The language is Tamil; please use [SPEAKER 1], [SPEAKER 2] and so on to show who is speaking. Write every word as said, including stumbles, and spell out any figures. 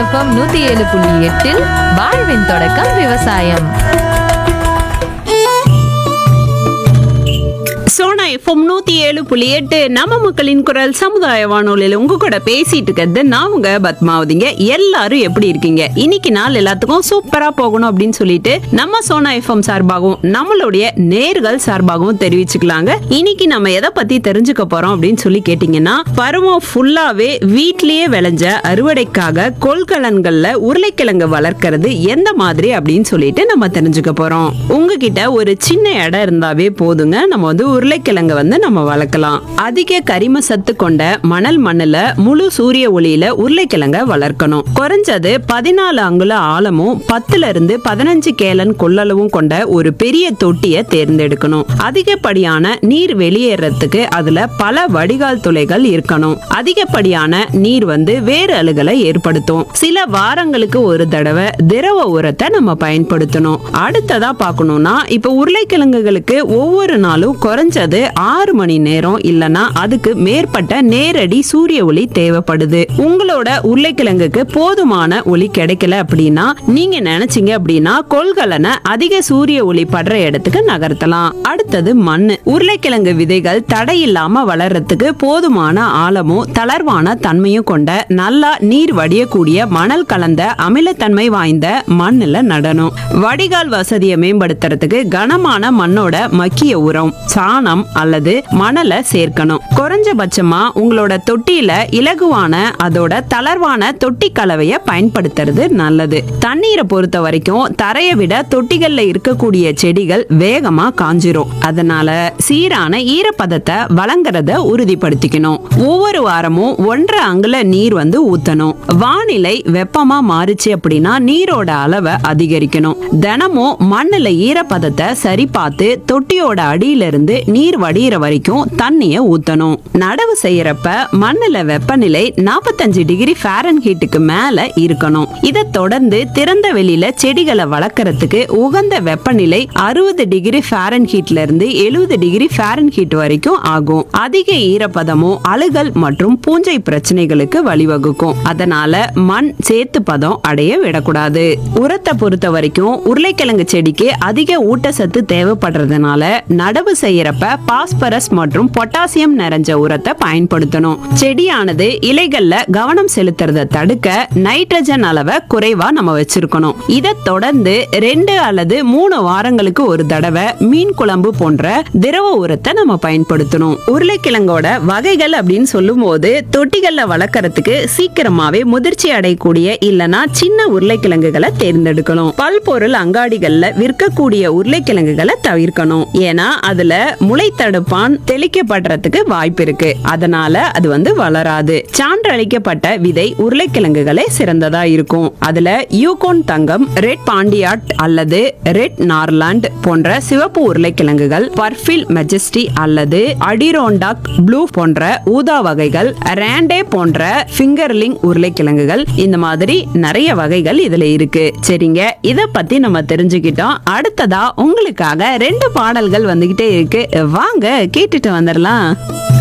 [SPEAKER 1] எஃப்எம் நூத்தி ஏழு புள்ளி எட்டில் வாழ்வின் தொடக்கம் விவசாயம்.
[SPEAKER 2] சோனா எஃப்எம் நூத்தி ஏழு புள்ளி எட்டு நம்ம மக்களின் குரல் சமுதாய வானொலியில உங்க கூட பேசிட்டு இருக்கிறது நான் உங்க பத்மாவதிங்க. எல்லாரும் எப்படி இருக்கீங்க? இன்னைக்கு நாள் எல்லாத்துக்கும் சூப்பரா போகணும் அப்படின்னு சொல்லிட்டு நம்ம சோனா எஃப்எம் சார்பாகவும் நம்மளுடைய நேர்கள் சார்பாகவும் தெரிவிச்சுக்கலாங்க. இன்னைக்கு நம்ம எதை பத்தி தெரிஞ்சுக்க போறோம் அப்படின்னு சொல்லி கேட்டீங்கன்னா, பருவம் ஃபுல்லாவே வீட்லயே விளைஞ்ச அறுவடைக்காக கொள்கலன்கள்ல உருளைக்கிழங்கு வளர்க்கறது எந்த மாதிரி அப்படின்னு சொல்லிட்டு நம்ம தெரிஞ்சுக்க போறோம். உங்ககிட்ட ஒரு சின்ன இடம் இருந்தாவே போதுங்க, நம்ம வந்து உருளைக்கிழங்கு வந்து நம்ம வளர்க்கலாம். அதிக கரிம சத்து கொண்ட மணல் மண்ணுல முழு சூரிய ஒளியில உருளைக்கிழங்க வளர்க்கணும். குறைஞ்சது பதினாலு அங்குல ஆழமும் பத்துல இருந்து பதினஞ்சு கேலன் கொள்ளளவும் கொண்ட ஒரு பெரிய தொட்டியை தேர்ந்தெடுக்கணும். அதிகப்படியான நீர் வெளியேறதுக்கு அதுல பல வடிகால் துளைகள் இருக்கணும். அதிகப்படியான நீர் வந்து வேறு அழுகலை ஏற்படுத்தும். சில வாரங்களுக்கு ஒரு தடவை திரவ உரத்தை நம்ம பயன்படுத்தணும். அடுத்ததா பார்க்கணும்னா, இப்ப உருளைக்கிழங்குகளுக்கு ஒவ்வொரு நாளும் குறைஞ்சது ஆறு மணி நேரம் இல்லனா அதுக்கு மேற்பட்ட நேரடி சூரிய ஒளி தேவைப்படுது. உங்களோட உருளைக்கிழங்குக்கு போதுமான ஒளி கிடைக்கல அப்படின்னா நீங்க நினைச்சீங்க அப்படின்னா கொள்கலனை அதிக சூரிய ஒளி படுற இடத்துக்கு நகர்த்தலாம். அடுத்தது மண்ணு. உருளைக்கிழங்கு விதைகள் தடையில்லாம வளர்றதுக்கு போதுமான ஆழமும் தளர்வான தன்மையும் கொண்ட நல்லா நீர் வடியக்கூடிய மணல் கலந்த அமிலத்தன்மை வாய்ந்த மண்ணுல நடணும். வடிகால் வசதியை மேம்படுத்துறதுக்கு கனமான மண்ணோட மக்கிய உரம், சாணம் அல்லது மணலை சேர்க்கணும். குறைஞ்சபட்சமா உங்களோட தொட்டியில இலகுவான அதோட தளர்வான தொட்டி கலவைய பயன்படுத்துறது நல்லது. தண்ணீரை பொறுத்த வரைக்கும் தரையை விட தொட்டிகள்ல இருக்கக்கூடிய செடிகள் வேகமா காஞ்சிரும். அதனால சீரான ஈரப்பதத்தை வழங்குறத உறுதிப்படுத்திக்கணும். ஒவ்வொரு வாரமும் ஒன்றரை அங்குல நீர் வந்து ஊத்தணும். வானிலை வெப்பமா மாறுச்சு அப்படின்னா நீரோட அளவை அதிகரிக்கணும். தினமும் மண்ணுல ஈரப்பதத்தை சரி பார்த்து தொட்டியோட அடியில இருந்து நீர் வடிகிற வரைக்கும் தண்ணிய ஊத்தணும். நடவு செய்யறப்ப மண்ணுல வெப்பநிலை நாற்பத்தஞ்சு டிகிரி ஃபாரன்ஹீட்டுக்கு மேல இருக்கணும். இதை தொடர்ந்து திறந்த வெளியில செடிகளை வளர்க்கறதுக்கு உகந்த வெப்பநிலை அறுபது டிகிரி ஃபாரன்ஹீட்ல இருந்து எழுபது டிகிரி ஃபாரன்ஹீட் வரைக்கும் ஆகும். அதிக ஈரப்பதமும் அழுகல் மற்றும் பூஞ்சை பிரச்சனைகளுக்கு வழிவகுக்கும். அதனால மண் சேத்து பதம் அடைய விடக்கூடாது. உரத்தை பொறுத்த வரைக்கும் உருளைக்கிழங்கு செடிக்கு அதிக ஊட்டச்சத்து தேவைப்படுறதுனால நடவு செய்யறப்ப பாஸ்பரஸ் மற்றும் பொட்டாசியம் நிறைஞ்ச உரத்தை பயன்படுத்தணும். செடியானது இலைகள்ல கவனம் செலுத்துறத தடுக்க நைட்ரஜன் அளவை குறைவா நம்ம வச்சிருக்கணும். இதை தொடர்ந்து ரெண்டு அல்லது மூணு வாரங்களுக்கு ஒரு தடவை மீன் குழம்பு போன்ற திரவ உரத்தை நம்ம பயன்படுத்தணும். உருளைக்கிழங்கோட வகைகள் அப்படின்னு சொல்லும் போது தொட்டிகள்ல வளர்க்கறதுக்கு சீக்கிரமாவே முதிர்ச்சி அடையக்கூடிய இல்லனா சின்ன உருளைக்கிழங்குகளை தேர்ந்தெடுக்கணும். பல்பொருள் அங்காடிகள்ல விற்கக்கூடிய உருளைக்கிழங்குகளை தவிர்க்கணும். ஏன்னா அதுல முளை தடுப்பான் தெளிக்கப்படுறதுக்கு வாய்ப்பு இருக்கு. அதனால அது வந்து வளராது. சான்றளிக்கப்பட்ட விதை உருளைக்கிழங்குகளே சிறந்ததா இருக்கும். அதுல யூகோன் தங்கம், ரெட் பாண்டியாட் அல்லது ரெட் நார்லாண்ட் போன்ற சிவப்பு உருளைக்கிழங்குகள், பர்ஃபில் மெஜஸ்டி அல்லது அடிரோண்டாக் ப்ளூ போன்ற ஊதா வகைகள், ரேண்டே போன்ற ஃபிங்கர்லிங் உருளைக்கிழங்குகள், இந்த மாதிரி நிறைய வகைகள் இதுல இருக்கு. சரிங்க, இத பத்தி நம்ம தெரிஞ்சுக்கிட்டோம். அடுத்ததா உங்களுக்காக ரெண்டு பாடல்கள் வந்துகிட்டே இருக்கு. வாங்க கேட்டுட்டு வந்துடலாம்.